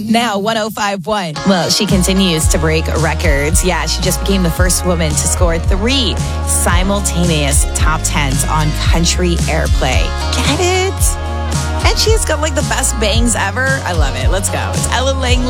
Now 105.1. Well, she continues to break records. Yeah, she just became the first woman to score 3 simultaneous top 10s on country airplay. Get it? And she's got like the best bangs ever. I love it. Let's go. It's Ella Langley.